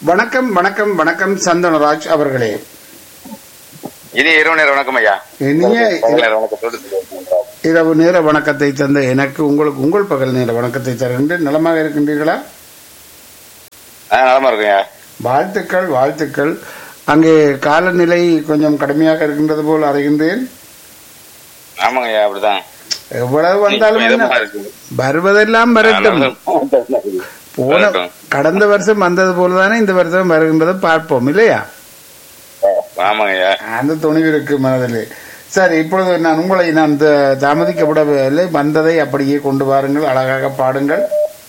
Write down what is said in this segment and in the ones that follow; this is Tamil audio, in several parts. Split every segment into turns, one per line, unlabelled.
வணக்கம் வணக்கம் வணக்கம் சந்தனராஜ் அவர்களே.
இது இரவு நேர வணக்கம் ஐயா.
இனிய இரவு நேர வணக்கத்தை தந்த எனக்கு உங்களுக்கு உங்கள் பகல் நேர வணக்கத்தை தருகின்றேன். நலமாக இருக்கின்றீர்களா?
நலமா இருக்குங்க.
வாழ்த்துக்கள் வாழ்த்துக்கள். அங்கே காலநிலை கொஞ்சம் கடுமையாக இருக்கின்றது போல் அறிகின்றேன்.
ஆமாங்க ஐயா, அப்படிதான்.
எவ்வளவு வந்தாலும் வருவதெல்லாம் வரட்டும். போன கடந்த வருஷம் வந்தது போலதானே இந்த வருஷம் வருகின்றதை பார்ப்போம் இல்லையா?
ஆமாங்க,
அந்த துணிவு இருக்கு மனதிலே. சரி, இப்பொழுது உங்களை நான் தாமதிக்கப்படவில்லை. வந்ததை அப்படியே கொண்டு வாருங்கள், அழகாக பாடுங்கள்.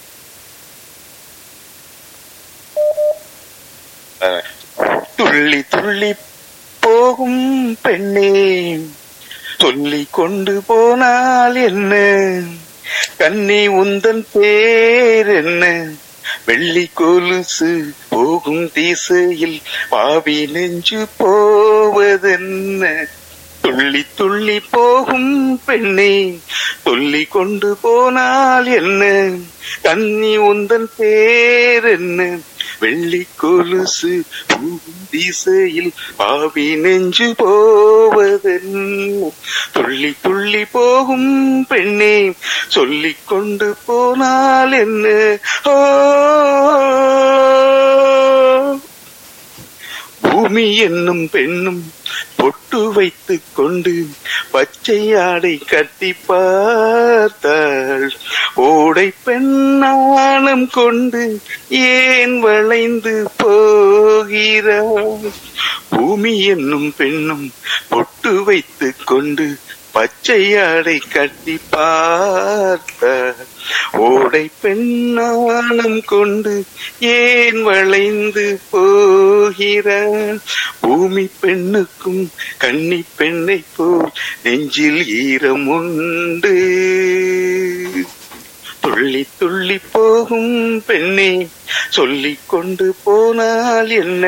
துள்ளி துள்ளி போகும் பெண்ணே, சொல்லி கொண்டு போனால் என்ன, கண்ணி உந்தன் பேர் என்ன, வெள்ளி கொலுசு போகும் திசையில் பாவி நெஞ்சு போவதென்ன, துள்ளி துள்ளி போகும் பெண்ணே, சொல்லி கொண்டு போனால் என்ன, கண்ணி உந்தன் பேர் என்ன, வெள்ளி கொலுசு போகும் திசையில் பாவி நெஞ்சு போவதென்ன, துள்ளி துள்ளி போகும் பெண்ணே, சொல்லிக் கொண்டு போனால் என்ன. பூமி என்னும் பெண்ணும் பொட்டு வைத்துக் கொண்டு பச்சை ஆடை கட்டி பார்த்தாள், ஓடை பெண்ணானம் கொண்டு ஏன் வளைந்து போகிறாள். பூமி என்னும் பெண்ணும் பொட்டு வைத்துக் கொண்டு பச்சை ஆடை கட்டி பார்த்தாள், ஓடை பெண்ணானம் கொண்டு ஏன் வளைந்து போகிறாள். பூமி பெண்ணுக்கும் கன்னி பெண்ணை போல் நெஞ்சில் ஈரம் உண்டு, துள்ளி துள்ளி போகும் பெண்ணே, சொல்லிக் கொண்டு போனால் என்ன.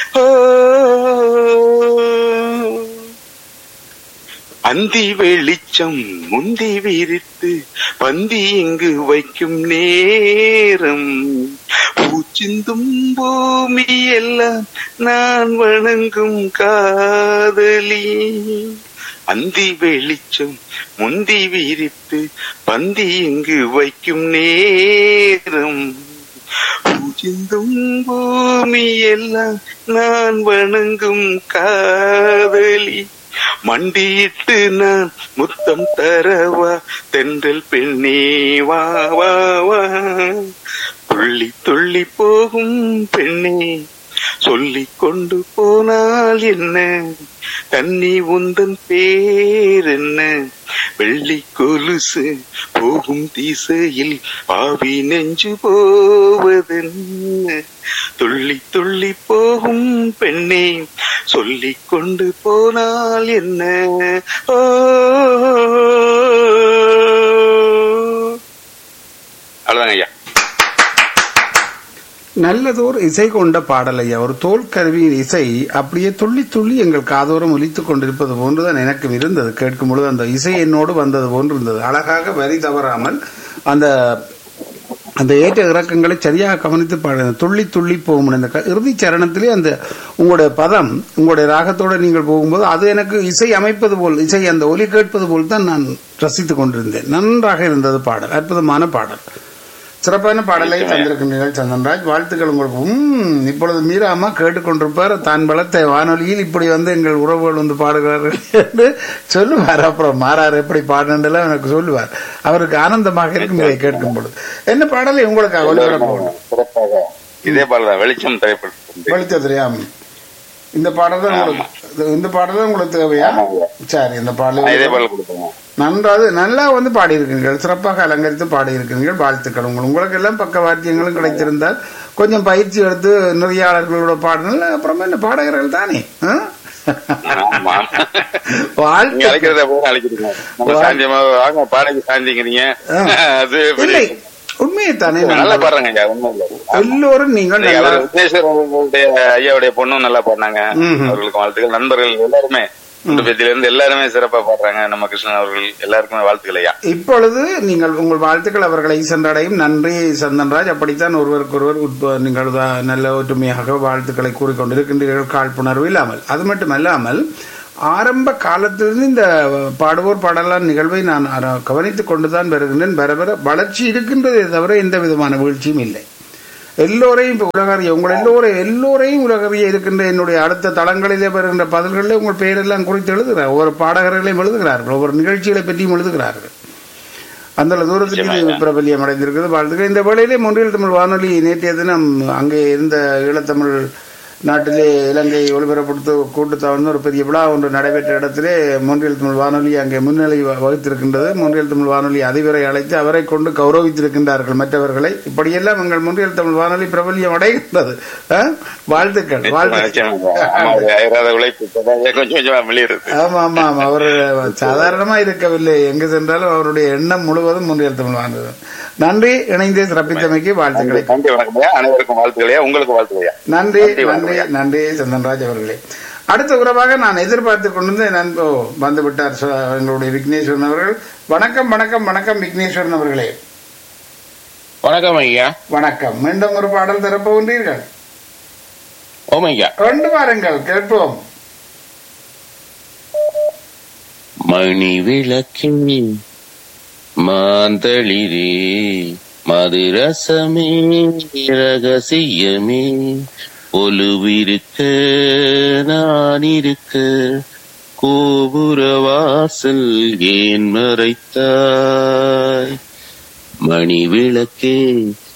அந்தி வெளிச்சம் முந்தி விரித்து பந்தி இங்கு வைக்கும் நேரம், பூச்சிந்தும் பூமி எல்லாம் நான் வணங்கும் காதலி. அந்தி வெளிச்சம் முந்தி விரித்து பந்தி இங்கு வைக்கும் நேரம், பூச்சிந்தும் பூமி எல்லாம் நான் வணங்கும் காதலி. மண்டியிட்டு நான் முத்தம் தரவா தென்றல் பெண்ணே வா வா வா, துள்ளி துள்ளி போகும் பெண்ணே, சொல்லிக் கொண்டு போனால் என்ன, கன்னி உந்தன் பேர் என்ன, வெள்ளி கொலுசு போகும் திசையில் பாவி நெஞ்சு போவதென்ன, துள்ளி துள்ளி போகும் பெண்ணே, சொல்லிக் கொண்டு போனால் என்ன. அவ்வளவுதாங்க ஐயா.
நல்லதோர் இசை கொண்ட பாடல் ஐயா. ஒரு தோல் கருவியின் இசை அப்படியே துள்ளி துள்ளி எங்கள் காதோரம் ஒலித்துக் கொண்டிருப்பது போன்றுதான் எனக்கு இருந்தது. கேட்கும் பொழுது அந்த இசை என்னோடு வந்தது போன்று இருந்தது. அழகாக வரி தவறாமல் அந்த அந்த ஏற்ற இறக்கங்களை சரியாக கவனித்து பாடுங்க. துள்ளி துள்ளி போகும் இந்த இறுதி சரணத்திலே அந்த உங்களுடைய பதம் உங்களுடைய ராகத்தோடு நீங்கள் போகும்போது அது எனக்கு இசை அமைப்பது போல், இசை அந்த ஒலி கேட்பது போல் தான் நான் ரசித்துக் கொண்டிருந்தேன். நன்றாக இருந்தது பாடல், அற்புதமான பாடல், சிறப்பான பாடலை தந்திருக்கின்றீர்கள் சந்தன்ராஜ். வாழ்த்துக்கள் உங்களுக்கு. இப்பொழுது மீராமா கேட்டுக்கொண்டிருப்பார். தான் வளர்த்த வானொலியில் இப்படி வந்து எங்கள் உறவுகள் வந்து பாடுகிறார்கள் என்று சொல்லுவார். அப்புறம் மாறார் எப்படி பாடுனெல்லாம் எனக்கு சொல்லுவார். அவருக்கு ஆனந்தமாக இருக்கும் இதை கேட்கும் பொழுது. என்ன பாடலை உங்களுக்கு ஒளிபரப்பணும்?
இதே பாடல் வெளிச்சம் திரைப்படம்.
வெளிச்சம் தெரியாம இந்த பாடல் தான் உங்களுக்கு, இந்த பாடல் தான் உங்களுக்கு தேவையா? சரி, இந்த பாடல் நன்றாக நல்லா வந்து பாடியிருக்கீர்கள், சிறப்பாக அலங்கரித்து பாடியிருக்கிறீர்கள். வாழ்த்துக்கள். உங்களுக்கு எல்லாம் பக்க வாத்தியங்களும் கிடைத்திருந்தால் கொஞ்சம் பயிற்சி எடுத்து நெறியாளர்களோட பாடல் அப்புறமா என்ன பாடகர்கள் தானே. உண்மையை தானே
நல்லா பாடுறாங்க
எல்லோரும். நீங்கள்
ஐயாவுடைய பொண்ணும் நல்லா பாடினாங்க. அவர்களுக்கு வாழ்த்துக்கள். நண்பர்கள் எல்லாருமே இருந்து எல்லாருமே சிறப்பா பாடுறாங்க. நம்ம கிருஷ்ணன் அவர்கள் எல்லாருக்குமே வாழ்த்துக்கள் ஐயா.
இப்பொழுது நீங்கள் உங்கள் வாழ்த்துக்கள் அவர்களை சென்றடையும். நன்றி சந்தன்ராஜ். அப்படித்தான் ஒருவருக்கொருவர் நீங்கள் நல்ல ஒற்றுமையாக வாழ்த்துக்களை கூறிக்கொண்டிருக்கின்றீர்கள், காழ்ப்புணர்வு இல்லாமல். அது மட்டுமல்லாமல் ஆரம்ப காலத்திலிருந்து இந்த பாடுவோர் பாடலான் நிகழ்வை நான் கவனித்துக் கொண்டுதான் வருகின்றேன். வர வர வளர்ச்சி இருக்கின்றதே தவிர எந்த விதமான வீழ்ச்சியும் இல்லை. எல்லோரையும் இப்ப உலகறிய உங்கள் எல்லோரையும் உலகறிய இருக்கின்ற என்னுடைய அடுத்த தளங்களிலே வருகின்ற பதில்களிலே உங்கள் பெயரெல்லாம் குறித்து எழுதுகிறார். ஒவ்வொரு பாடகர்களையும் எழுதுகிறார்கள், ஒவ்வொரு நிகழ்ச்சிகளை பற்றியும் எழுதுகிறார்கள். அந்த தூரத்துக்கு பிரபல்யம் அடைந்திருக்கிறது. வாழ்த்துக்கள். இந்த வேளையிலே மொன்றியல் தமிழ் வானொலி நேற்றைய தினம் அங்கே இருந்த ஈழத்தமிழ் நாட்டிலே இலங்கை ஒளிபரப்படுத்த கூட்டுத்தாழ்ந்து ஒரு பெரிய விழா ஒன்று நடைபெற்ற இடத்திலே மொன்றியல் தமிழ் வானொலி அங்கே முன்னிலை வகித்திருக்கின்றது. மொன்றியல் தமிழ் வானொலி அதிபரை அழைத்து அவரை கொண்டு கௌரவித்திருக்கின்றார்கள் மற்றவர்களை. இப்படியெல்லாம் எங்கள் மொன்றியல் தமிழ் வானொலி பிரபல்யம் அடைகின்றது. வாழ்த்துக்கள். ஆமா ஆமா ஆமா. அவர் சாதாரணமா இருக்கவில்லை. எங்கு சென்றாலும் அவருடைய எண்ணம் முழுவதும் மொன்றியல் தமிழ் வானொலி. நன்றி. இணைந்து சிறப்பித்தமைக்கு வாழ்த்துக்களை.
அனைவருக்கும் வாழ்த்துக்களையா, உங்களுக்கு வாழ்த்துக்களையா.
நன்றி நன்றி நன்றி சந்தன்ராஜ் அவர்களே. அடுத்த உறவாக நான் எதிர்பார்த்து கொண்டிருந்த நண்போ வந்து விட்டார் எங்களுடைய விக்னேஸ்வரன் அவர்கள். வணக்கம் வணக்கம் வணக்கம் விக்னேஸ்வரன் அவர்களே.
வணக்கம் ஐயா.
வணக்கம். மீண்டும் ஒரு பாடல் தரப்போகின்றீர்கள்?
ஓம் ஐயா.
கொண்டு வாருங்கள், கேட்போம்.
மணி விளக்கின் மாந்தளிரே மதுரசமே ரகசியமே ஒலுவிருக்க நான் இருக்க கோபுர வாசல் ஏன் மறைத்தாய்? மணி விளக்கே